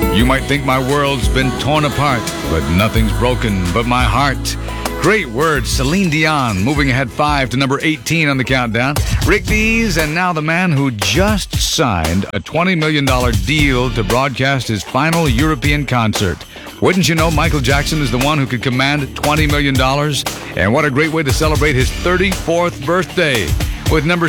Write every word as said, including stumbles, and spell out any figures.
You might think my world's been torn apart, but nothing's broken but my heart. Great words. Celine Dion moving ahead five to number eighteen on the countdown. Rick Dees, and now the man who just signed a twenty million dollars deal to broadcast his final European concert. Wouldn't you know, Michael Jackson is the one who could command twenty million dollars? And what a great way to celebrate his thirty-fourth birthday. With number